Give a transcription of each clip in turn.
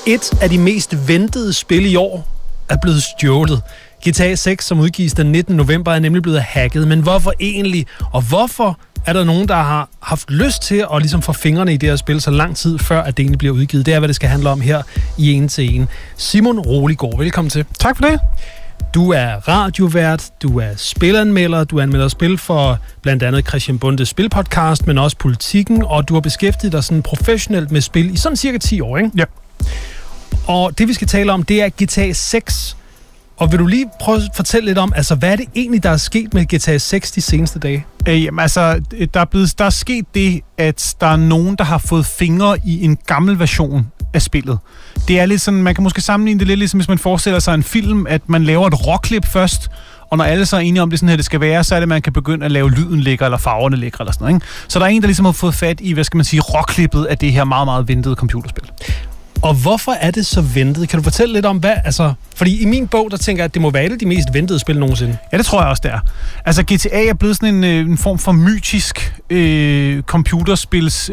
Et af de mest ventede spil i år er blevet stjålet. GTA 6, som udgives den 19. november, er nemlig blevet hacket. Men hvorfor egentlig? Og hvorfor er der nogen, der har haft lyst til at ligesom få fingrene i det her spil så lang tid før, at det egentlig bliver udgivet? Det er, hvad det skal handle om her i En til En. Simon Roliggaard, velkommen til. Tak for det. Du er radiovært, du er spilanmelder, du anmelder spil for blandt andet Christian Bondes spilpodcast, men også Politikken, og du har beskæftiget dig sådan professionelt med spil i sådan cirka 10 år, ikke? Ja. Og det, vi skal tale om, det er GTA 6. Og vil du lige prøve at fortælle lidt om, altså hvad er det egentlig, der er sket med GTA 6 de seneste dage? Jamen altså, der er sket det, at der er nogen, der har fået fingre i en gammel version af spillet. Det er lidt sådan, man kan måske sammenligne det lidt ligesom, hvis man forestiller sig en film, at man laver et råklip først, og når alle så er enige om det sådan her, det skal være, så er det, at man kan begynde at lave lyden lækker, eller farverne lækker, eller sådan noget, ikke? Så der er en, der ligesom har fået fat i, hvad skal man sige, råklippet af det her meget, meget ventede computerspil. Og hvorfor er det så ventet? Kan du fortælle lidt om, hvad... Altså, fordi i min bog, der tænker jeg, at det må være et af de mest ventede spil nogensinde. Ja, det tror jeg også, det er. Altså, GTA er blevet sådan en form for mytisk computerspils...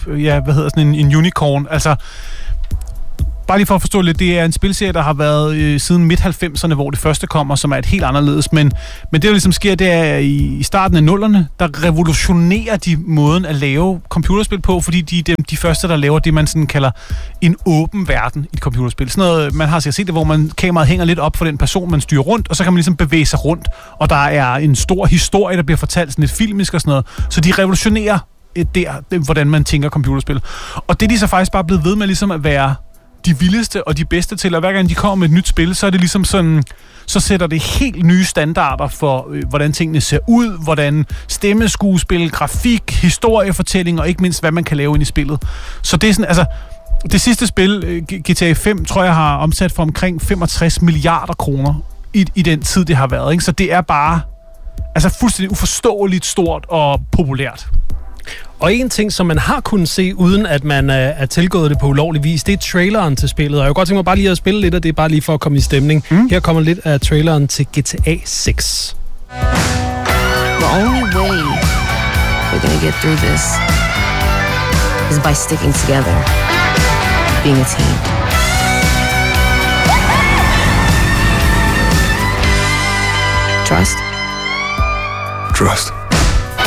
en unicorn. Altså... Bare lige for at forstå lidt, det er en spilserie, der har været siden midt-90'erne, hvor det første kommer, som er et helt anderledes. Men det, der ligesom sker, det er i starten af 0'erne, der revolutionerer de måden at lave computerspil på, fordi de er de første, der laver det, man sådan kalder en åben verden i et computerspil. Sådan noget, man har sikkert set det, hvor kameraet hænger lidt op for den person, man styrer rundt, og så kan man ligesom bevæge sig rundt, og der er en stor historie, der bliver fortalt sådan lidt filmisk og sådan noget. Så de revolutionerer hvordan man tænker computerspil. Og det er de så faktisk bare blevet ved med ligesom at være de vildeste og de bedste til, og hver gang de kommer med et nyt spil, så er det ligesom sådan, så sætter det helt nye standarder for, hvordan tingene ser ud, hvordan stemmeskuespil, grafik, historiefortælling, og ikke mindst, hvad man kan lave ind i spillet. Så det er sådan, altså, det sidste spil, GTA 5, tror jeg har omsat for omkring 65 milliarder kroner i den tid, det har været, ikke? Så det er bare, altså fuldstændig uforståeligt stort og populært. Og en ting, som man har kunnet se, uden at man er tilgået det på ulovlig vis, det er traileren til spillet. Og jeg kunne godt tænke mig bare lige at spille lidt af det, bare lige for at komme i stemning. Her kommer lidt af traileren til GTA 6. The only way we're gonna get through this is by sticking together, being a team. Trust. Trust.